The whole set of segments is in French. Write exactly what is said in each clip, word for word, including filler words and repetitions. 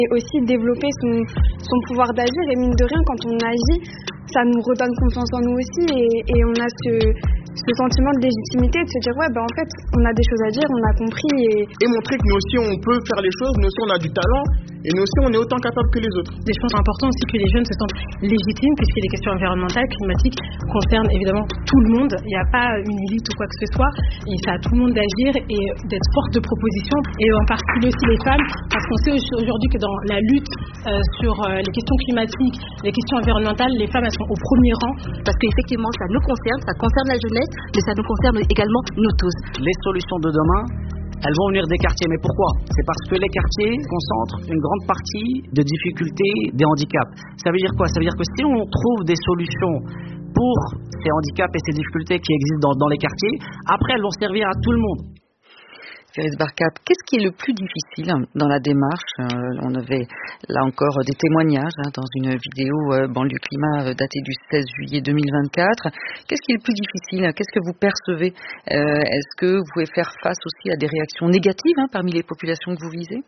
Et aussi développer son, son pouvoir d'agir, et mine de rien, quand on agit, ça nous redonne confiance en nous aussi, et, et on a ce, ce sentiment de légitimité, de se dire ouais bah en fait on a des choses à dire, on a compris, et... et montrer que nous aussi on peut faire les choses, nous aussi on a du talent, et nous aussi on est autant capables que les autres. Je pense important aussi que les jeunes se sentent légitimes, puisque les questions environnementales, climatiques concernent évidemment tout le monde. Il n'y a pas une élite ou quoi que ce soit, et c'est à tout le monde d'agir et d'être force de proposition, et en particulier aussi les femmes, parce qu'on sait aujourd'hui que dans la lutte euh, sur euh, les questions climatiques, les questions environnementales, les femmes elles sont au premier rang. Parce qu'effectivement ça nous concerne, ça concerne la jeunesse, mais ça nous concerne également nous tous. Les solutions de demain, elles vont venir des quartiers. Mais pourquoi? C'est parce que les quartiers concentrent une grande partie de difficultés, des handicaps. Ça veut dire quoi? Ça veut dire que si on trouve des solutions pour ces handicaps et ces difficultés qui existent dans, dans les quartiers, après elles vont servir à tout le monde. Ferriz Barkab, qu'est-ce qui est le plus difficile dans la démarche? euh, On avait là encore des témoignages hein, dans une vidéo euh, Banlieue Climat euh, datée du seize juillet deux mille vingt-quatre. Qu'est-ce qui est le plus difficile? Qu'est-ce que vous percevez? euh, Est-ce que vous pouvez faire face aussi à des réactions négatives hein, parmi les populations que vous visez?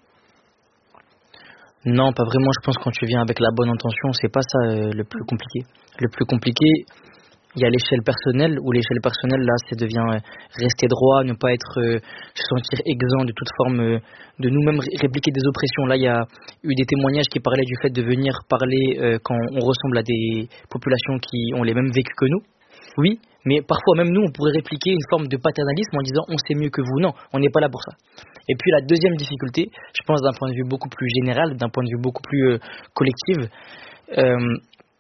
Non, pas vraiment. Je pense que quand tu viens avec la bonne intention, c'est pas ça euh, le plus compliqué. Le plus compliqué, il y a l'échelle personnelle, où l'échelle personnelle, là, ça devient euh, rester droit, ne pas être, euh, se sentir exempt de toute forme, euh, de nous-mêmes répliquer des oppressions. Là, il y a eu des témoignages qui parlaient du fait de venir parler euh, quand on ressemble à des populations qui ont les mêmes vécus que nous. Oui, mais parfois même nous, on pourrait répliquer une forme de paternalisme en disant on sait mieux que vous. Non, on n'est pas là pour ça. Et puis la deuxième difficulté, je pense d'un point de vue beaucoup plus général, d'un point de vue beaucoup plus euh, collectif, euh,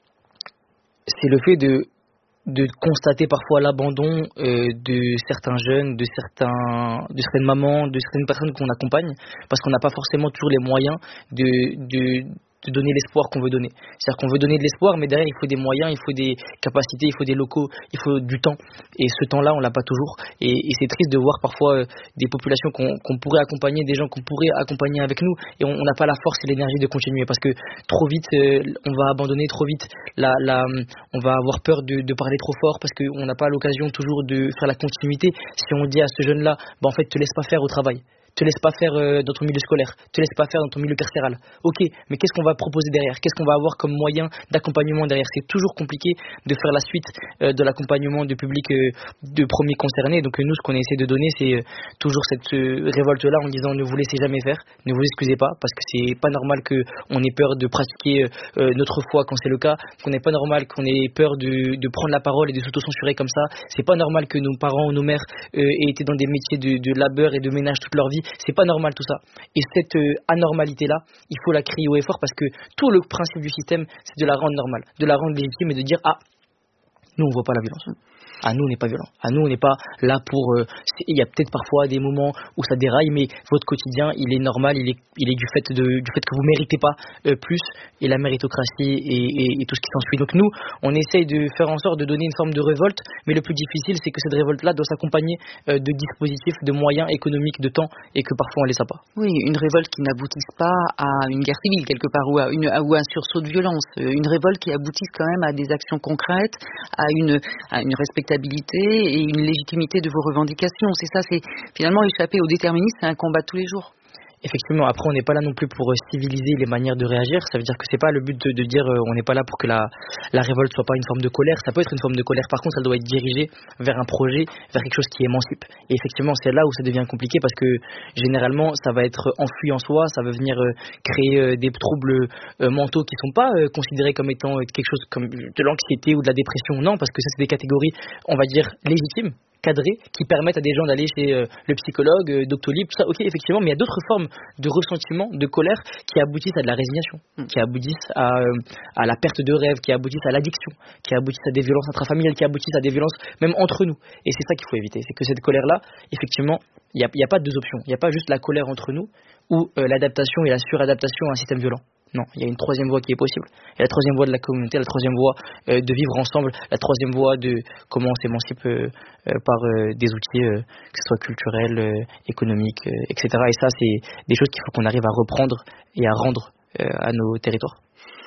c'est le fait de de constater parfois l'abandon euh, de certains jeunes, de certains, de certaines mamans, de certaines personnes qu'on accompagne, parce qu'on n'a pas forcément toujours les moyens de, de, de donner l'espoir qu'on veut donner. C'est-à-dire qu'on veut donner de l'espoir, mais derrière il faut des moyens, il faut des capacités, il faut des locaux, il faut du temps. Et ce temps-là, on l'a pas toujours. Et, et c'est triste de voir parfois euh, des populations qu'on, qu'on pourrait accompagner, des gens qu'on pourrait accompagner avec nous, et on n'a pas la force et l'énergie de continuer, parce que trop vite, euh, on va abandonner, trop vite, la, la, on va avoir peur de, de parler trop fort, parce qu'on n'a pas l'occasion toujours de faire la continuité. Si on dit à ce jeune-là, bah en fait, te laisse pas faire au travail. Te laisse pas faire euh, dans ton milieu scolaire, te laisse pas faire dans ton milieu carcéral. Ok, mais qu'est-ce qu'on va proposer derrière? Qu'est-ce qu'on va avoir comme moyen d'accompagnement derrière? C'est toujours compliqué de faire la suite euh, de l'accompagnement du public euh, de premiers concernés. Donc euh, nous, ce qu'on essaie de donner, c'est euh, toujours cette euh, révolte-là en disant ne vous laissez jamais faire, ne vous excusez pas, parce que c'est pas normal qu'on ait peur de pratiquer euh, notre foi quand c'est le cas, qu'on n'est pas normal qu'on ait peur de, de prendre la parole et de s'auto-censurer comme ça. C'est pas normal que nos parents ou nos mères euh, aient été dans des métiers de, de labeur et de ménage toute leur vie. C'est pas normal tout ça. Et cette euh, anormalité-là, il faut la crier haut et fort, parce que tout le principe du système, c'est de la rendre normale, de la rendre légitime et de dire ah, nous on voit pas la violence. À nous, on n'est pas violent. À nous, on n'est pas là pour... Euh, il y a peut-être parfois des moments où ça déraille, mais votre quotidien, il est normal, il est, il est du fait de, du fait que vous méritez pas euh, plus, et la méritocratie et, et, et tout ce qui s'ensuit. Donc nous, on essaye de faire en sorte de donner une forme de révolte, mais le plus difficile, c'est que cette révolte-là doit s'accompagner euh, de dispositifs, de moyens économiques, de temps, et que parfois on les a pas. Oui, une révolte qui n'aboutisse pas à une guerre civile quelque part, ou à, une, ou à un sursaut de violence. Une révolte qui aboutisse quand même à des actions concrètes, à une, à une respectabilité et une légitimité de vos revendications. C'est ça, c'est finalement échapper au déterminisme, c'est un combat de tous les jours. Effectivement, après on n'est pas là non plus pour civiliser les manières de réagir. Ça veut dire que c'est pas le but de, de dire euh, on n'est pas là pour que la, la révolte soit pas une forme de colère. Ça peut être une forme de colère, par contre elle doit être dirigée vers un projet, vers quelque chose qui émancipe. Et effectivement c'est là où ça devient compliqué, parce que généralement ça va être enfoui en soi, ça va venir euh, créer euh, des troubles euh, mentaux qui sont pas euh, considérés comme étant euh, quelque chose comme de l'anxiété ou de la dépression. Non, parce que ça c'est des catégories, on va dire, légitimes, cadrés, qui permettent à des gens d'aller chez euh, le psychologue, euh, Doctolib, tout ça, ok, effectivement, mais il y a d'autres formes de ressentiment, de colère, qui aboutissent à de la résignation, mmh. qui aboutissent à, euh, à la perte de rêve, qui aboutissent à l'addiction, qui aboutissent à des violences intrafamiliales, qui aboutissent à des violences même entre nous. Et c'est ça qu'il faut éviter, c'est que cette colère-là, effectivement, il n'y a, y a pas deux options. Il n'y a pas juste la colère entre nous, ou euh, l'adaptation et la suradaptation à un système violent. Non, il y a une troisième voie qui est possible. Et la troisième voie de la communauté, la troisième voie euh, de vivre ensemble, la troisième voie de comment on s'émancipe euh, euh, par euh, des outils, euh, que ce soit culturels, euh, économiques, euh, et cetera. Et ça, c'est des choses qu'il faut qu'on arrive à reprendre et à rendre euh, à nos territoires.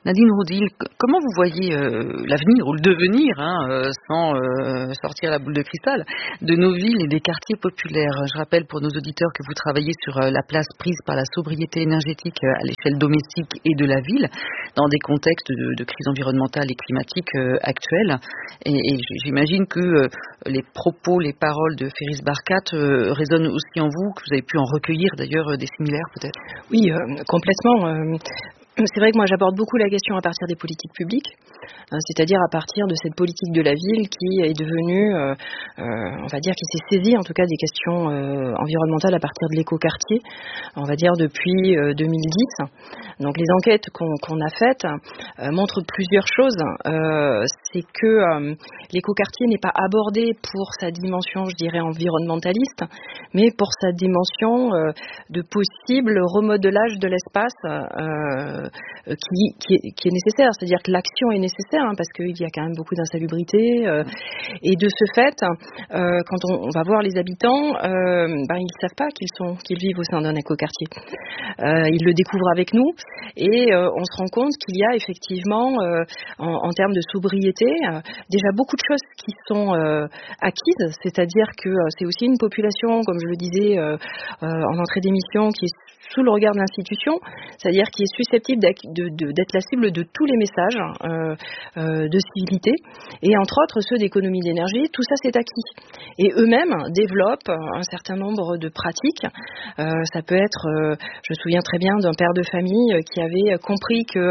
Nadine Roudil, comment vous voyez euh, l'avenir ou le devenir, hein, euh, sans euh, sortir la boule de cristal, de nos villes et des quartiers populaires? Je rappelle pour nos auditeurs que vous travaillez sur euh, la place prise par la sobriété énergétique euh, à l'échelle domestique et de la ville, dans des contextes de, de crise environnementale et climatique euh, actuelle. Et, et j'imagine que euh, les propos, les paroles de Ferris Barkat euh, résonnent aussi en vous, que vous avez pu en recueillir d'ailleurs euh, des similaires peut-être. Oui, euh, complètement. Euh... C'est vrai que moi j'aborde beaucoup la question à partir des politiques publiques, hein, c'est-à-dire à partir de cette politique de la ville qui est devenue, euh, euh, on va dire, qui s'est saisie en tout cas des questions euh, environnementales à partir de l'écoquartier, on va dire depuis euh, deux mille dix. Donc les enquêtes qu'on, qu'on a faites euh, montrent plusieurs choses. Euh, c'est que euh, l'écoquartier n'est pas abordé pour sa dimension, je dirais, environnementaliste, mais pour sa dimension euh, de possible remodelage de l'espace euh, Qui, qui, est, qui est nécessaire, c'est-à-dire que l'action est nécessaire hein, parce qu'il y a quand même beaucoup d'insalubrité euh, et de ce fait, euh, quand on, on va voir les habitants, euh, ben, ils ne savent pas qu'ils sont, qu'ils vivent au sein d'un écoquartier. Euh, ils le découvrent avec nous et euh, on se rend compte qu'il y a effectivement, euh, en, en termes de sobriété, euh, déjà beaucoup de choses qui sont euh, acquises, c'est-à-dire que euh, c'est aussi une population, comme je le disais euh, euh, en entrée d'émission, qui est sous le regard de l'institution, c'est-à-dire qui est susceptible d'être, de, de, d'être la cible de tous les messages euh, euh, de civilité, et entre autres ceux d'économie d'énergie, tout ça c'est acquis. Et eux-mêmes développent un certain nombre de pratiques. Euh, ça peut être, euh, je me souviens très bien d'un père de famille qui avait compris que,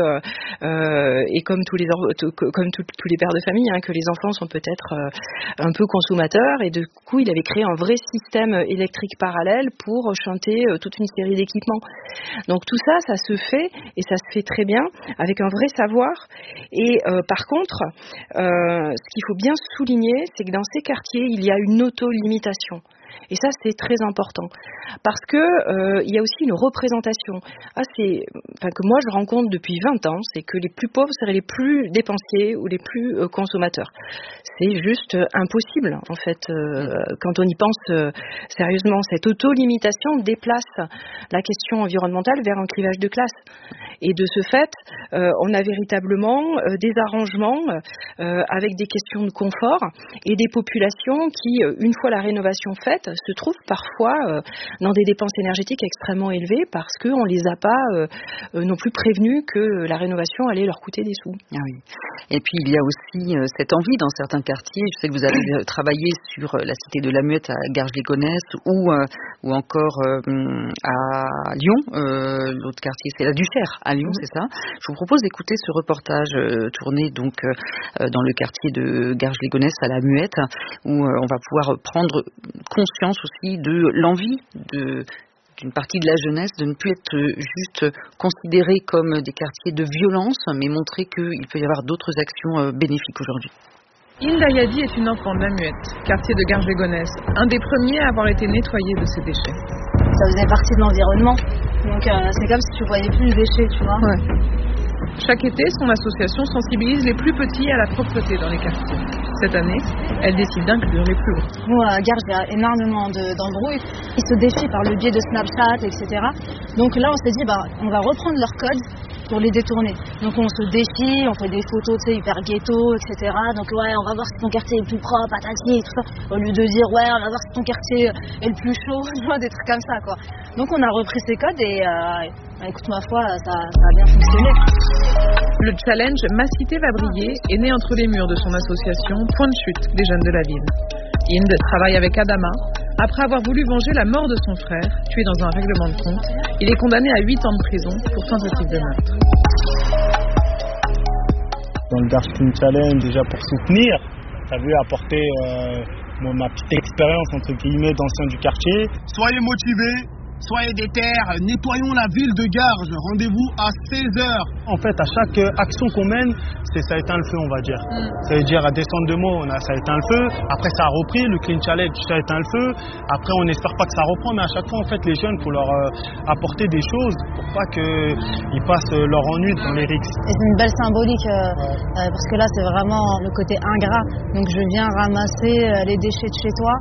euh, et comme tous les, comme tout, tous les pères de famille, hein, que les enfants sont peut-être euh, un peu consommateurs, et du coup il avait créé un vrai système électrique parallèle pour chanter euh, toute une série d'équipements. Donc tout ça, ça se fait et ça se fait très bien avec un vrai savoir. Et euh, par contre, euh, ce qu'il faut bien souligner, c'est que dans ces quartiers, il y a une auto-limitation. Et ça, c'est très important. Parce que euh, il y a aussi une représentation. Ah, c'est, enfin, que moi, je rencontre depuis vingt ans, c'est que les plus pauvres seraient les plus dépensiers ou les plus euh, consommateurs. C'est juste euh, impossible, en fait. Euh, quand on y pense euh, sérieusement, cette auto-limitation déplace la question environnementale vers un clivage de classe. Et de ce fait, euh, on a véritablement euh, des arrangements euh, avec des questions de confort et des populations qui, euh, une fois la rénovation faite, se trouvent parfois euh, dans des dépenses énergétiques extrêmement élevées parce qu'on ne les a pas euh, euh, non plus prévenus que la rénovation allait leur coûter des sous. Ah oui. Et puis il y a aussi euh, cette envie dans certains quartiers. Je sais que vous avez travaillé sur euh, la cité de la Muette à Garges-les-Gonesse ou, euh, ou encore euh, à Lyon. Euh, l'autre quartier, c'est la Duchère à Lyon, c'est ça. Je vous propose d'écouter ce reportage euh, tourné donc euh, dans le quartier de Garges-les-Gonesse à la Muette, où euh, on va pouvoir prendre conscience aussi de l'envie de d'une partie de la jeunesse de ne plus être juste considérés comme des quartiers de violence, mais montrer qu'il peut y avoir d'autres actions bénéfiques aujourd'hui. Hilda Yadi est une enfant de la Muette, quartier de Garges-les-Gonesse, un des premiers à avoir été nettoyé de ces déchets. Ça faisait partie de l'environnement, donc euh, c'est comme si tu voyais plus le déchet, tu vois. Ouais. Chaque été, son association sensibilise les plus petits à la propreté dans les quartiers. Cette année, elle décide d'inclure les plus gros. Nous, à Garges, il y a énormément de, d'embrouilles. Ils se défient par le biais de Snapchat, et cetera. Donc là, on s'est dit, bah, on va reprendre leur code pour les détourner. Donc on se défie, on fait des photos, tu sais, hyper ghetto, et cetera. Donc ouais, on va voir si ton quartier est le plus propre, patati, et tout ça. Au lieu de dire, ouais, on va voir si ton quartier est le plus chaud, des trucs comme ça, quoi. Donc on a repris ces codes et, euh, bah, écoute, ma foi, ça, ça a bien fonctionné. Le challenge Ma Cité va briller est né entre les murs de son association Point de chute des jeunes de la ville. Inde travaille avec Adama. Après avoir voulu venger la mort de son frère, tué dans un règlement de compte, il est condamné à huit ans de prison pour tentative de meurtre. Dans le Garges Clean Challenge, déjà pour soutenir, t'as vu, apporter euh, bon, ma petite expérience entre guillemets d'ancien du quartier. Soyez motivés, soyez déter, nettoyons la ville de Garges. Rendez-vous à seize heures. En fait, à chaque action qu'on mène, c'est ça éteint le feu, on va dire. Mm. Ça veut dire à descendre de mots, on a ça éteint le feu. Après, ça a repris, le Clean Challenge, ça éteint le feu. Après, on n'espère pas que ça reprend, mais à chaque fois, en fait, les jeunes, il faut leur euh, apporter des choses pour pas qu'ils passent leur ennui dans les rixes. Et c'est une belle symbolique, euh, ouais. euh, parce que là, c'est vraiment le côté ingrat. Donc, je viens ramasser euh, les déchets de chez toi. Ouais.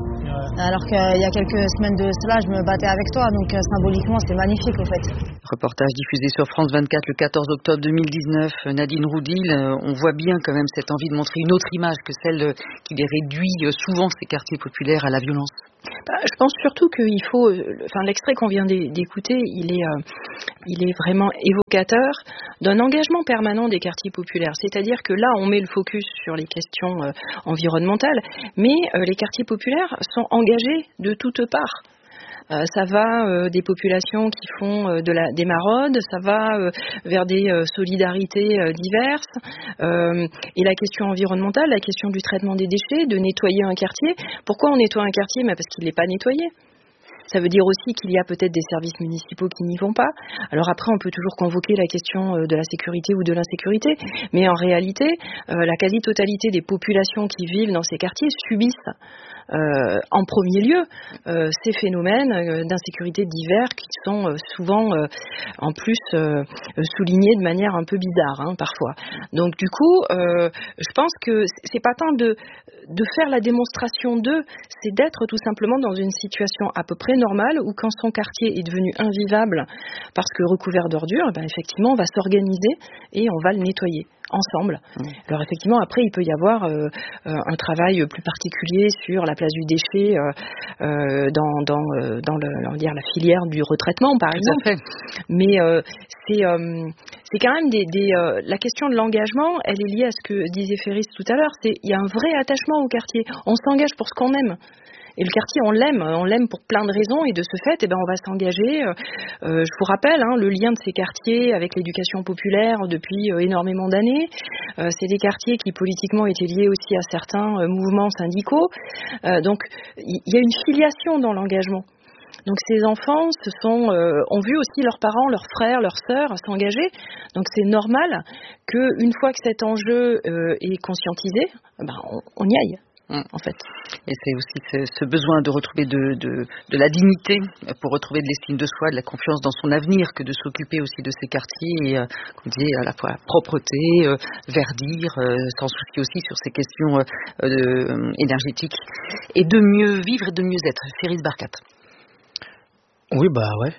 alors qu'il y a quelques semaines de cela, je me battais avec toi. Donc euh, symboliquement, c'est magnifique au fait. Reportage diffusé sur France vingt-quatre le quatorze octobre deux mille dix-neuf. Nadine Roudil, on voit bien quand même cette envie de montrer une autre image que celle qui les réduit souvent, ces quartiers populaires, à la violence. Bah, je pense surtout qu'il faut, enfin l'extrait qu'on vient d'écouter, il est, euh, il est vraiment évocateur d'un engagement permanent des quartiers populaires. C'est-à-dire que là, on met le focus sur les questions euh, environnementales, mais euh, les quartiers populaires sont engagés de toutes parts. Euh, ça va euh, des populations qui font euh, de la, des maraudes, ça va euh, vers des euh, solidarités euh, diverses. Euh, et la question environnementale, la question du traitement des déchets, de nettoyer un quartier. Pourquoi on nettoie un quartier ? Parce qu'il n'est pas nettoyé. Ça veut dire aussi qu'il y a peut-être des services municipaux qui n'y vont pas. Alors après, on peut toujours convoquer la question de la sécurité ou de l'insécurité, mais en réalité, euh, la quasi-totalité des populations qui vivent dans ces quartiers subissent Euh, en premier lieu euh, ces phénomènes euh, d'insécurité divers qui sont euh, souvent euh, en plus euh, soulignés de manière un peu bizarre hein, parfois. Donc du coup, euh, je pense que c'est pas tant de, de faire la démonstration d'eux, c'est d'être tout simplement dans une situation à peu près normale où quand son quartier est devenu invivable parce que recouvert d'ordures, ben, effectivement on va s'organiser et on va le nettoyer ensemble. Mmh. Alors effectivement, après, il peut y avoir euh, euh, un travail plus particulier sur la place du déchet euh, euh, dans, dans, euh, dans le, on va dire, la filière du retraitement, par exemple. Mais euh, c'est, euh, c'est quand même des... des euh, la question de l'engagement, elle est liée à ce que disait Ferris tout à l'heure, c'est il y a un vrai attachement au quartier. On s'engage pour ce qu'on aime. Et le quartier, on l'aime, on l'aime pour plein de raisons, et de ce fait, eh ben, on va s'engager. Euh, je vous rappelle, hein, le lien de ces quartiers avec l'éducation populaire depuis euh, énormément d'années. Euh, c'est des quartiers qui politiquement étaient liés aussi à certains euh, mouvements syndicaux. Euh, donc, il y, y a une filiation dans l'engagement. Donc ces enfants se sont, euh, ont vu aussi leurs parents, leurs frères, leurs sœurs s'engager. Donc c'est normal qu'une fois que cet enjeu euh, est conscientisé, ben, on, on y aille. En fait. Et c'est aussi ce, ce besoin de retrouver de, de, de la dignité pour retrouver de l'estime de soi, de la confiance dans son avenir, que de s'occuper aussi de ces quartiers et, euh, comme dit, à la fois propreté, euh, verdir, euh, sans souci aussi sur ces questions euh, euh, énergétiques et de mieux vivre et de mieux être. Ferris Barkat. Oui, bah ouais.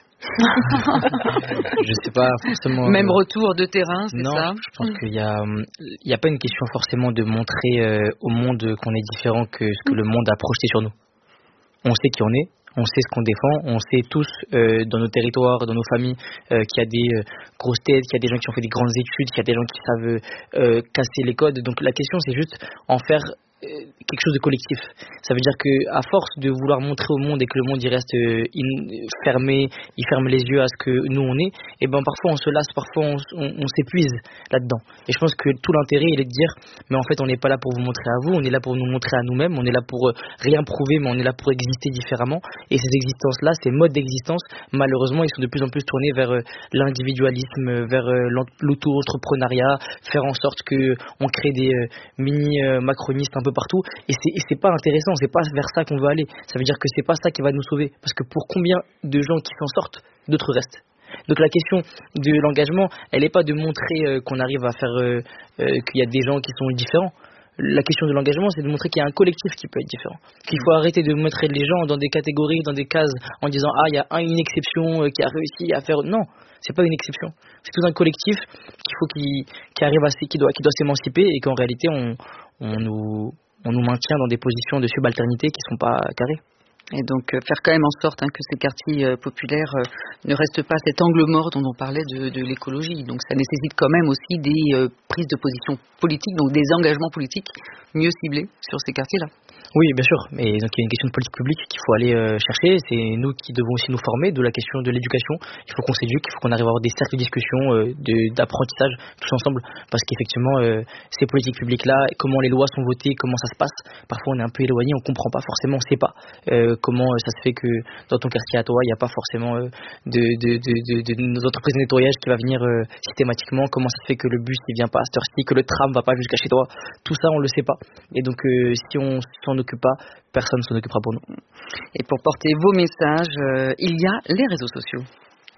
Je sais pas forcément. Même retour de terrain, c'est non, ça. Je pense qu'il y a, il y a pas une question forcément de montrer euh, au monde qu'on est différent que ce que le monde a projeté sur nous. On sait qui on est, on sait ce qu'on défend, on sait tous euh, dans nos territoires, dans nos familles, euh, qu'il y a des euh, grosses têtes, qu'il y a des gens qui ont fait des grandes études, qu'il y a des gens qui savent euh, casser les codes. Donc la question, c'est juste en faire quelque chose de collectif. Ça veut dire que à force de vouloir montrer au monde et que le monde il reste euh, in, fermé, il ferme les yeux à ce que nous on est, et ben parfois on se lasse, parfois on, on, on s'épuise là-dedans. Et je pense que tout l'intérêt il est de dire, mais en fait on n'est pas là pour vous montrer à vous, on est là pour nous montrer à nous-mêmes, on est là pour euh, rien prouver, mais on est là pour exister différemment. Et ces existences-là, ces modes d'existence, malheureusement ils sont de plus en plus tournés vers euh, l'individualisme, vers euh, l'auto-entrepreneuriat, faire en sorte que on crée des euh, mini euh, macronistes un peu partout, et c'est, et c'est pas intéressant, c'est pas vers ça qu'on veut aller. Ça veut dire que c'est pas ça qui va nous sauver, parce que pour combien de gens qui s'en sortent, d'autres restent. Donc la question de l'engagement, elle n'est pas de montrer euh, qu'on arrive à faire euh, euh, qu'il y a des gens qui sont différents. La question de l'engagement, c'est de montrer qu'il y a un collectif qui peut être différent, qu'il faut arrêter de mettre les gens dans des catégories, dans des cases, en disant ah il y a un, une exception euh, qui a réussi à faire. Non, c'est pas une exception, c'est tout un collectif qu'il faut qui, qui arrive à qui doit qui doit s'émanciper, et qu'en réalité on on nous on nous maintient dans des positions de subalternité qui sont pas carrées. Et donc euh, faire quand même en sorte hein, que ces quartiers euh, populaires euh, ne restent pas cet angle mort dont on parlait de, de l'écologie. Donc ça nécessite quand même aussi des euh, prises de position politiques, donc des engagements politiques mieux ciblés sur ces quartiers-là. Oui, bien sûr, mais donc il y a une question de politique publique qu'il faut aller euh, chercher, c'est nous qui devons aussi nous former de la question de l'éducation. Il faut qu'on s'éduque, il faut qu'on arrive à avoir des cercles de discussion, euh, de, d'apprentissage tous ensemble, parce qu'effectivement euh, ces politiques publiques-là, comment les lois sont votées, comment ça se passe, parfois on est un peu éloigné, on comprend pas forcément, on sait pas euh, comment euh, ça se fait que dans ton quartier à toi, il n'y a pas forcément euh, de, de, de, de, de, de entreprise de nettoyage qui va venir euh, systématiquement, comment ça se fait que le bus il vient pas à cette heure-ci, que le tram va pas jusqu'à chez toi, tout ça on le sait pas. Et donc euh, si on s'en occupe pas, personne ne s'en occupera pour nous. Et pour porter vos messages, euh, il y a les réseaux sociaux.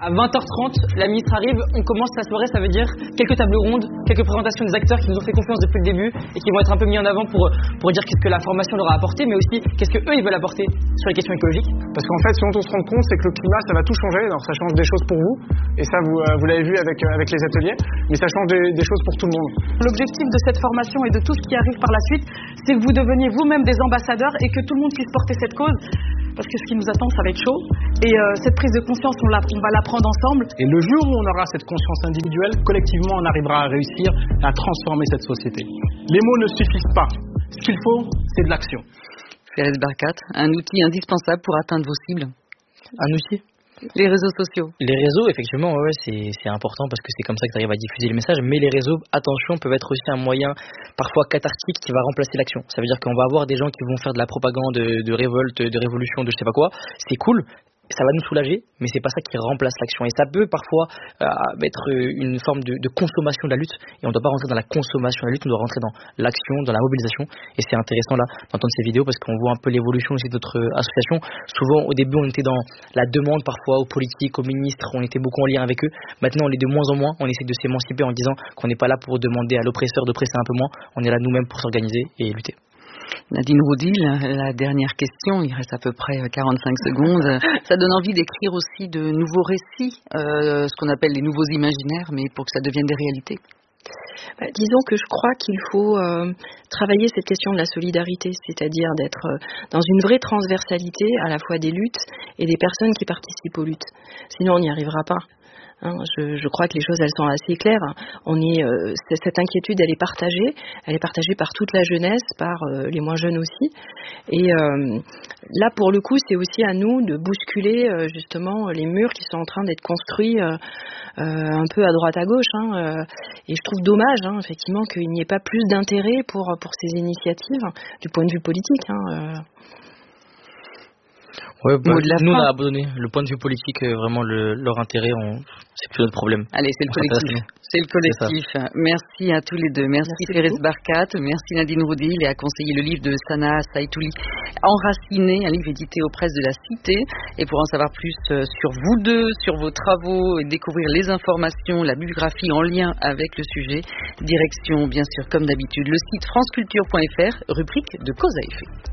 À vingt heures trente, la ministre arrive, on commence la soirée, ça veut dire quelques tables rondes, quelques présentations des acteurs qui nous ont fait confiance depuis le début et qui vont être un peu mis en avant pour, pour dire qu'est-ce que la formation leur a apporté, mais aussi qu'est-ce qu'eux ils veulent apporter sur les questions écologiques. Parce qu'en fait, ce dont on se rend compte, c'est que le climat, ça va tout changer. Alors ça change des choses pour vous, et ça vous, euh, vous l'avez vu avec, euh, avec les ateliers, mais ça change des, des choses pour tout le monde. L'objectif de cette formation et de tout ce qui arrive par la suite, c'est que vous deveniez vous-même des ambassadeurs et que tout le monde puisse porter cette cause. Parce que ce qui nous attend, ça va être chaud. Et euh, cette prise de conscience, on, la, on va la prendre ensemble. Et le jour où on aura cette conscience individuelle, collectivement, on arrivera à réussir à transformer cette société. Les mots ne suffisent pas. Ce qu'il faut, c'est de l'action. Ferez Barkat, un outil indispensable pour atteindre vos cibles. Un outil ? Les réseaux sociaux. Les réseaux, effectivement, ouais, c'est, c'est important parce que c'est comme ça que tu arrives à diffuser les messages. Mais les réseaux, attention, peuvent être aussi un moyen parfois cathartique qui va remplacer l'action. Ça veut dire qu'on va avoir des gens qui vont faire de la propagande, de, de révolte, de révolution, de je sais pas quoi. C'est cool. Ça va nous soulager, mais c'est pas ça qui remplace l'action. Et ça peut parfois euh, être une forme de, de consommation de la lutte. Et on ne doit pas rentrer dans la consommation de la lutte, on doit rentrer dans l'action, dans la mobilisation. Et c'est intéressant là d'entendre ces vidéos parce qu'on voit un peu l'évolution aussi de notre association. Souvent, au début, on était dans la demande parfois aux politiques, aux ministres, on était beaucoup en lien avec eux. Maintenant, on est de moins en moins. On essaie de s'émanciper en disant qu'on n'est pas là pour demander à l'oppresseur d'oppresser un peu moins. On est là nous-mêmes pour s'organiser et lutter. Nadine Roudil, la dernière question, il reste à peu près quarante-cinq secondes. Ça donne envie d'écrire aussi de nouveaux récits, euh, ce qu'on appelle les nouveaux imaginaires, mais pour que ça devienne des réalités. Bah, disons que je crois qu'il faut euh, travailler cette question de la solidarité, c'est-à-dire d'être euh, dans une vraie transversalité à la fois des luttes et des personnes qui participent aux luttes. Sinon, on n'y arrivera pas. Hein, je, je crois que les choses, elles sont assez claires. On est, euh, cette inquiétude, elle est partagée. Elle est partagée par toute la jeunesse, par euh, les moins jeunes aussi. Et euh, là, pour le coup, c'est aussi à nous de bousculer euh, justement les murs qui sont en train d'être construits euh, euh, un peu à droite à gauche. Hein, euh, et je trouve dommage, hein, effectivement, qu'il n'y ait pas plus d'intérêt pour, pour ces initiatives du point de vue politique. Hein, euh. Ouais, bah, nous on a abandonné le point de vue politique, vraiment le, leur intérêt, on, c'est plus notre problème. Allez, c'est le collectif. C'est le collectif. C'est merci à tous les deux. Merci, merci Ferez Barkat, merci Nadine Roudil et à conseiller le livre de Sana Saïtouli, Enraciné, un livre édité aux presses de la Cité. Et pour en savoir plus sur vous deux, sur vos travaux et découvrir les informations, la biographie en lien avec le sujet, direction bien sûr comme d'habitude le site franceculture point f r, rubrique de Cause à effet.